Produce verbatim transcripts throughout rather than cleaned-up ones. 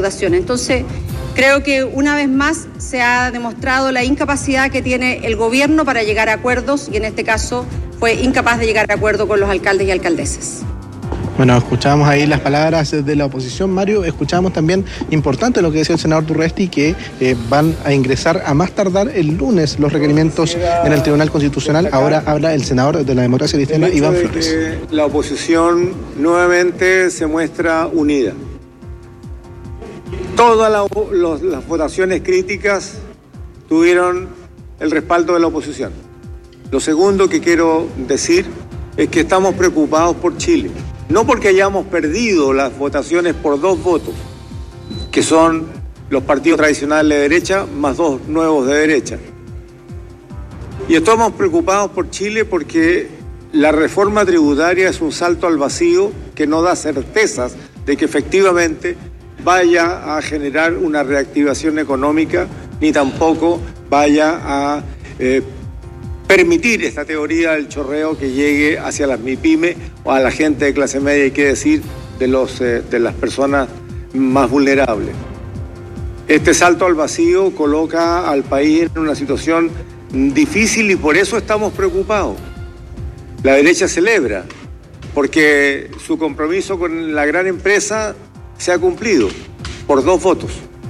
recaudación. Entonces, creo que una vez más se ha demostrado la incapacidad que tiene el gobierno para llegar a acuerdos y en este caso fue incapaz de llegar a acuerdo con los alcaldes y alcaldesas. Bueno, escuchábamos ahí las palabras de la oposición, Mario. Escuchábamos también, importante lo que decía el senador Durresti, que eh, van a ingresar a más tardar el lunes los requerimientos en el Tribunal Constitucional. Ahora habla el senador de la Democracia Cristiana, Iván Flores. Que la oposición nuevamente se muestra unida. Todas la, los, las votaciones críticas tuvieron el respaldo de la oposición. Lo segundo que quiero decir es que estamos preocupados por Chile. No porque hayamos perdido las votaciones por dos votos, que son los partidos tradicionales de derecha más dos nuevos de derecha. Y estamos preocupados por Chile porque la reforma tributaria es un salto al vacío que no da certezas de que efectivamente vaya a generar una reactivación económica, ni tampoco vaya a eh, permitir esta teoría del chorreo que llegue hacia las MIPYME o a la gente de clase media, hay que decir, de, los, eh, de las personas más vulnerables. Este salto al vacío coloca al país en una situación difícil y por eso estamos preocupados. La derecha celebra, porque su compromiso con la gran empresa se ha cumplido por dos votos.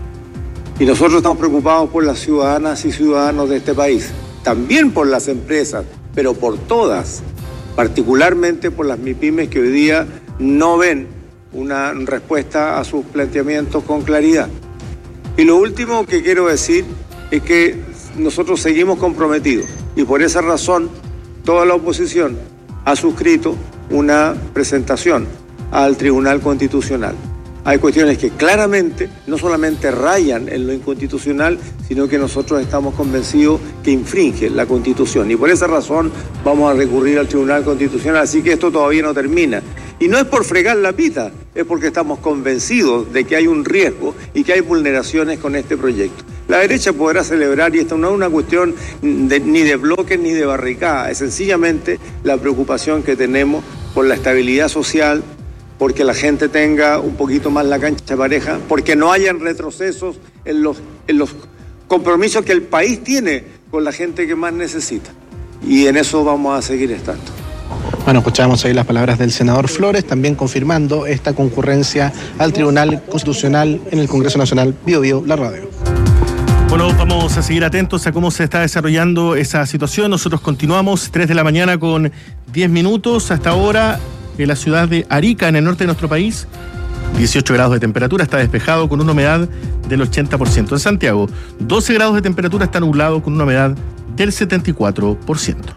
Y nosotros estamos preocupados por las ciudadanas y ciudadanos de este país. También por las empresas, pero por todas, particularmente por las MIPYMES que hoy día no ven una respuesta a sus planteamientos con claridad. Y lo último que quiero decir es que nosotros seguimos comprometidos y por esa razón toda la oposición ha suscrito una presentación al Tribunal Constitucional. Hay cuestiones que claramente no solamente rayan en lo inconstitucional, sino que nosotros estamos convencidos que infringen la Constitución. Y por esa razón vamos a recurrir al Tribunal Constitucional, así que esto todavía no termina. Y no es por fregar la pita, es porque estamos convencidos de que hay un riesgo y que hay vulneraciones con este proyecto. La derecha podrá celebrar, y esto no es una cuestión de, ni de bloques ni de barricada, es sencillamente la preocupación que tenemos por la estabilidad social, porque la gente tenga un poquito más la cancha pareja, porque no hayan retrocesos en los, en los compromisos que el país tiene con la gente que más necesita. Y en eso vamos a seguir estando. Bueno, escuchábamos ahí las palabras del senador Flores, también confirmando esta concurrencia al Tribunal Constitucional en el Congreso Nacional. Bio Bio, la radio. Bueno, vamos a seguir atentos a cómo se está desarrollando esa situación. Nosotros continuamos, tres de la mañana con diez minutos. Hasta ahora, en la ciudad de Arica, en el norte de nuestro país, dieciocho grados de temperatura, está despejado con una humedad del ochenta por ciento. En Santiago, doce grados de temperatura, está nublado con una humedad del setenta y cuatro por ciento.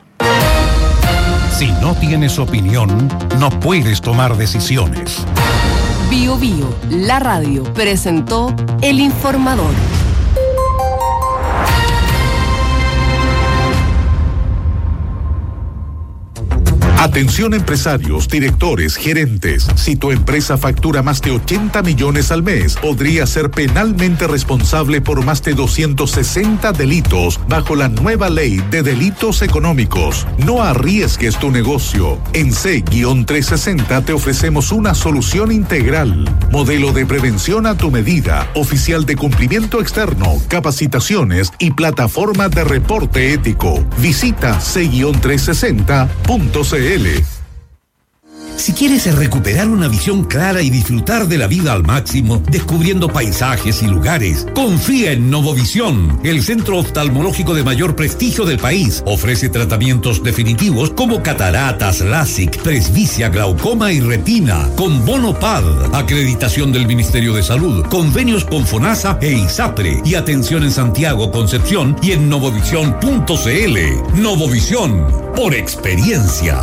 Si no tienes opinión, no puedes tomar decisiones. Bio Bio, la radio, presentó El Informador. Atención empresarios, directores, gerentes. Si tu empresa factura más de ochenta millones al mes, podría ser penalmente responsable por más de doscientos sesenta delitos bajo la nueva ley de delitos económicos. No arriesgues tu negocio. En C trescientos sesenta te ofrecemos una solución integral. Modelo de prevención a tu medida, oficial de cumplimiento externo, capacitaciones y plataforma de reporte ético. Visita C trescientos sesenta punto c l. Si quieres recuperar una visión clara y disfrutar de la vida al máximo, descubriendo paisajes y lugares, confía en Novovisión, el centro oftalmológico de mayor prestigio del país. Ofrece tratamientos definitivos como cataratas, LASIK, presbicia, glaucoma y retina, con bono P A D, acreditación del Ministerio de Salud, convenios con FONASA e ISAPRE, y atención en Santiago, Concepción y en novovisión punto c l. Novovisión, por experiencia.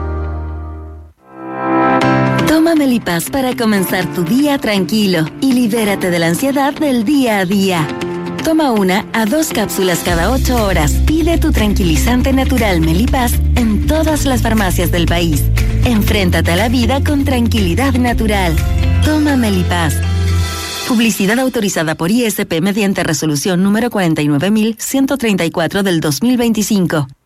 Toma Melipaz para comenzar tu día tranquilo y libérate de la ansiedad del día a día. Toma una a dos cápsulas cada ocho horas. Pide tu tranquilizante natural Melipaz en todas las farmacias del país. Enfréntate a la vida con tranquilidad natural. Toma Melipaz. Publicidad autorizada por I S P mediante resolución número cuarenta y nueve mil ciento treinta y cuatro del dos mil veinticinco.